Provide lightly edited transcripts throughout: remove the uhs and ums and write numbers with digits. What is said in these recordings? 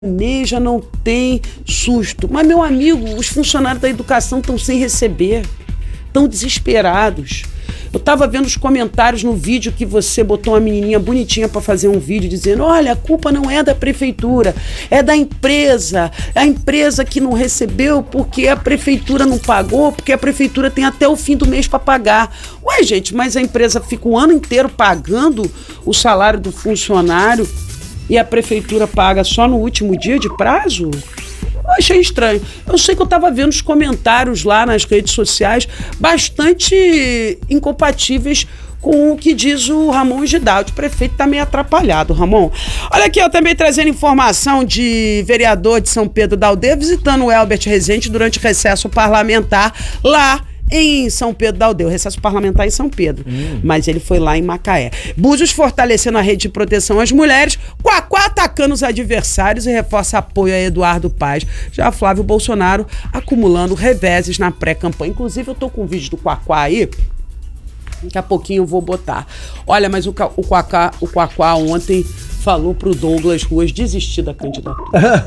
planeja, não tem susto. Mas, meu amigo, os funcionários da educação estão sem receber, estão desesperados. Eu estava vendo os comentários no vídeo que você botou uma menininha bonitinha para fazer um vídeo dizendo: olha, a culpa não é da prefeitura, é da empresa. A empresa que não recebeu porque a prefeitura não pagou, porque a prefeitura tem até o fim do mês para pagar. Ué, gente, mas a empresa fica o ano inteiro pagando o salário do funcionário e a prefeitura paga só no último dia de prazo? Eu achei estranho. Eu sei que eu estava vendo os comentários lá nas redes sociais bastante incompatíveis com o que diz o Ramon Gidaldi. O prefeito está meio atrapalhado, Ramon. Olha aqui, ó, também trazendo informação de vereador de São Pedro da Aldeia visitando o Elbert Rezende durante o recesso parlamentar lá em São Pedro da Aldeia, o recesso parlamentar em São Pedro, mas ele foi lá em Macaé. Búzios fortalecendo a rede de proteção às mulheres, Quacquá atacando os adversários e reforça apoio a Eduardo Paes. Já Flávio Bolsonaro acumulando reveses na pré-campanha. Inclusive eu tô com um vídeo do Quacquá aí, daqui a pouquinho eu vou botar. Olha, mas o Quacquá ontem falou pro Douglas Ruas desistir da candidatura.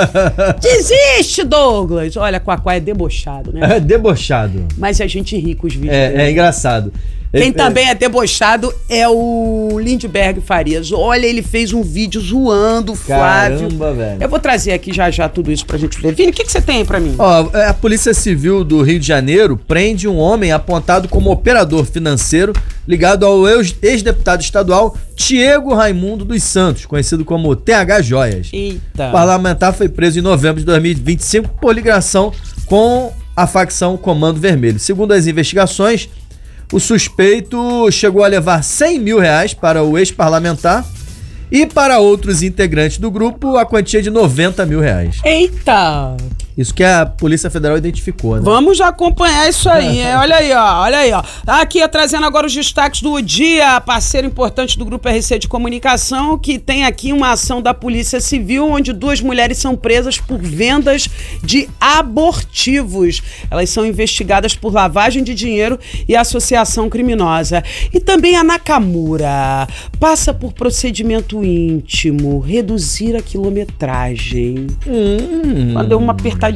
Desiste, Douglas! Olha, Quacquá é debochado, né? É debochado. Mas a gente ri com os vídeos dele. É engraçado. Quem também é debochado é o Lindbergh Farias. Olha, ele fez um vídeo zoando o Flávio. Caramba, velho. Eu vou trazer aqui já tudo isso pra gente ver. Vini, o que você tem aí pra mim? Ó, a Polícia Civil do Rio de Janeiro prende um homem apontado como operador financeiro ligado ao ex-deputado estadual Tiago Raimundo dos Santos, conhecido como TH Joias. Eita. O parlamentar foi preso em novembro de 2025 por ligação com a facção Comando Vermelho. Segundo as investigações, o suspeito chegou a levar R$100 mil para o ex-parlamentar e para outros integrantes do grupo a quantia de R$90 mil. Eita! Isso que a Polícia Federal identificou, né? Vamos acompanhar isso aí, hein? Olha aí, ó. Aqui, trazendo agora os destaques do dia, parceiro importante do Grupo RC de Comunicação, que tem aqui uma ação da Polícia Civil, onde 2 mulheres são presas por vendas de abortivos. Elas são investigadas por lavagem de dinheiro e associação criminosa. E também a Nakamura passa por procedimento íntimo, reduzir a quilometragem. Quando deu uma apertadinha.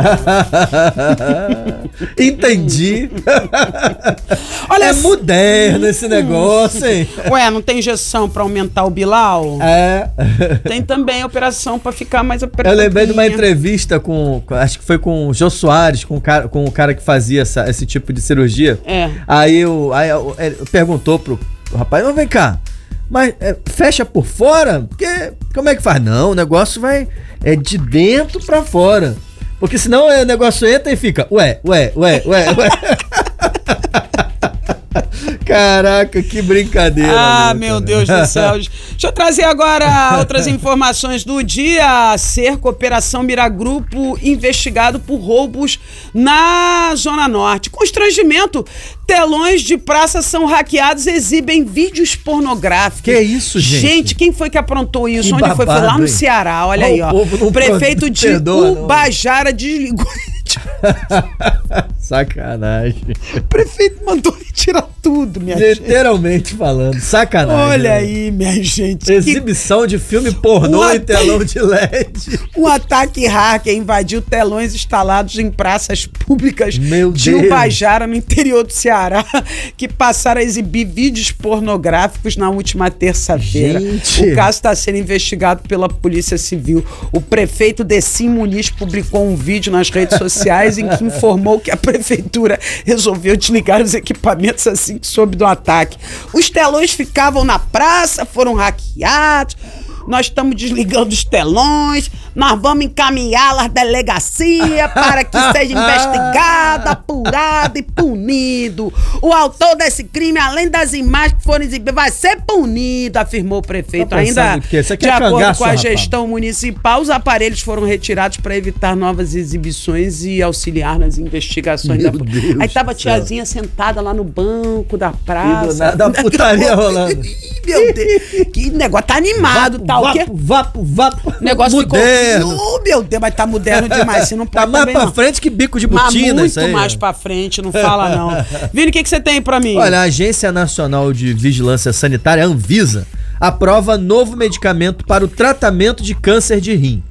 Entendi. Olha, é moderno esse negócio, hein? Ué, não tem injeção pra aumentar o Bilal? É. Tem também operação pra ficar mais apertadinha. Eu lembrei de uma entrevista acho que foi com o Jô Soares, com o cara que fazia esse tipo de cirurgia. É. Aí ele perguntou pro rapaz: mas vem cá, mas fecha por fora? Porque como é que faz? Não, o negócio vai de dentro pra fora. Porque senão o negócio entra e fica ué. Caraca, que brincadeira. Meu Deus do céu. Deixa eu trazer agora outras informações do dia. Cerco, Operação Miragrupo, investigado por roubos na Zona Norte. Constrangimento. Telões de praça são hackeados e exibem vídeos pornográficos. Que isso, gente? Gente, quem foi que aprontou isso? Que Onde babado, foi? Foi lá no hein? Ceará. Olha aí, ó. O prefeito de Ubajara desligou. Sacanagem. O prefeito mandou retirar tudo, minha gente. Literalmente falando, sacanagem. Olha aí, minha gente. Exibição de filme pornô em telão de LED. Um ataque hacker invadiu telões instalados em praças públicas de Ubajara, no interior do Ceará, que passaram a exibir vídeos pornográficos na última terça-feira. O caso está sendo investigado pela Polícia Civil. O prefeito Decim Muniz publicou um vídeo nas redes sociais em que informou que a prefeitura resolveu desligar os equipamentos assim que soube do ataque. Os telões ficavam na praça, foram hackeados. Nós estamos desligando os telões, nós vamos encaminhá-la à delegacia para que seja investigado, apurado e punido. O autor desse crime, além das imagens que foram exibidas, vai ser punido, afirmou o prefeito. Ainda de acordo com a gestão municipal, os aparelhos foram retirados para evitar novas exibições e auxiliar nas investigações. Aí tava a tiazinha sentada lá no banco da praça. Da putaria rolando. Meu Deus, que negócio tá animado, tá o quê? Vapo. Negócio moderno. ficou... meu Deus, mas tá moderno demais, você não pode. Tá mais pra frente que bico de botina, isso aí. Muito mais pra frente, não fala não. Vini, o que você tem pra mim? Olha, a Agência Nacional de Vigilância Sanitária, Anvisa, aprova novo medicamento para o tratamento de câncer de rim.